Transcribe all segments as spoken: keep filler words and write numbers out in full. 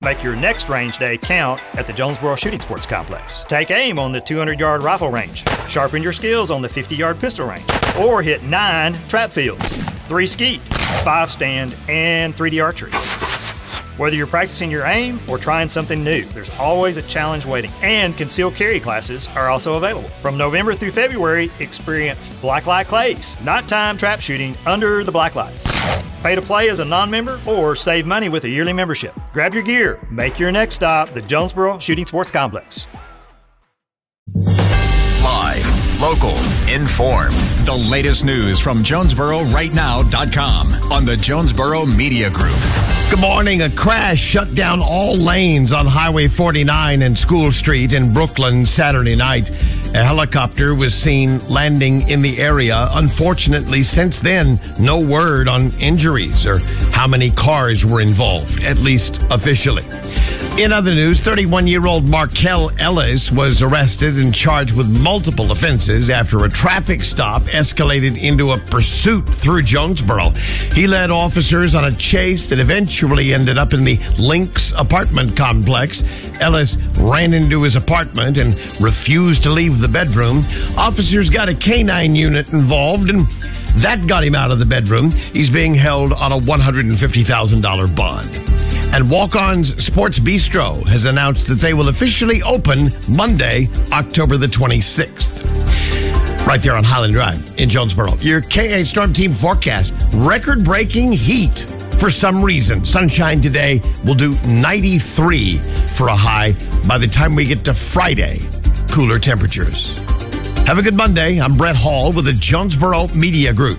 Make your next range day count at the Jonesboro Shooting Sports Complex. Take aim on the two hundred yard rifle range, sharpen your skills on the fifty yard pistol range, or hit nine trap fields, three skeet, five stand, and three D archery. Whether you're practicing your aim or trying something new, there's always a challenge waiting, and concealed carry classes are also available. From November through February, experience Blacklight Clays, nighttime trap shooting under the black lights. Pay to play as a non-member or save money with a yearly membership. Grab your gear, make your next stop the Jonesboro Shooting Sports Complex. Live, local, informed. The latest news from Jonesboro Right Now dot com on the Jonesboro Media Group. Good morning. A crash shut down all lanes on Highway forty-nine and School Street in Brooklyn Saturday night. A helicopter was seen landing in the area. Unfortunately, since then, no word on injuries or how many cars were involved, at least officially. In other news, thirty-one-year-old Markel Ellis was arrested and charged with multiple offenses after a traffic stop escalated into a pursuit through Jonesboro. He led officers on a chase that eventually ended up in the Lynx apartment complex. Ellis ran into his apartment and refused to leave the bedroom. Officers got a canine unit involved, and that got him out of the bedroom. He's being held on a one hundred fifty thousand dollars bond. And Walk-On's Sports Bistro has announced that they will officially open Monday, October the twenty-sixth. Right there on Highland Drive in Jonesboro. Your K eight Storm Team forecast. Record-breaking heat for some reason. Sunshine today will do ninety-three for a high. By the time we get to Friday, cooler temperatures. Have a good Monday. I'm Brett Hall with the Jonesboro Media Group.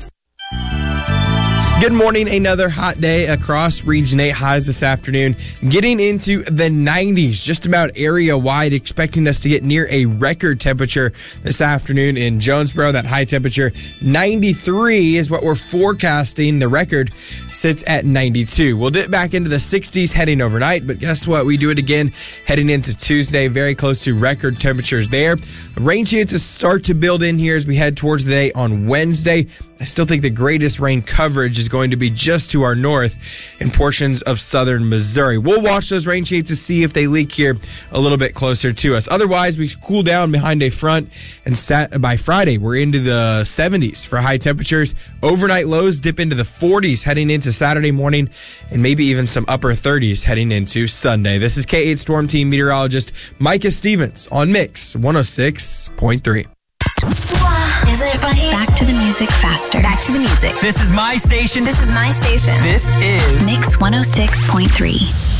Good morning. Another hot day across Region eight highs this afternoon. Getting into the nineties, just about area-wide, expecting us to get near a record temperature this afternoon in Jonesboro. That high temperature, ninety-three, is what we're forecasting. The record sits at ninety-two. We'll dip back into the sixties heading overnight, but guess what? We do it again heading into Tuesday, very close to record temperatures there. Rain chances start to build in here as we head towards the day on Wednesday. I still think the greatest rain coverage is going to be just to our north in portions of southern Missouri. We'll watch those rain chances to see if they leak here a little bit closer to us. Otherwise, we cool down behind a front, and sat, by Friday, we're into the seventies for high temperatures. Overnight lows dip into the forties heading into Saturday morning, and maybe even some upper thirties heading into Sunday. This is K eight Storm Team meteorologist Micah Stevens on Mix one oh six point three. Isn't it funny? Back to the music faster. Back to the music. This is my station. This is my station. This is Mix one oh six point three.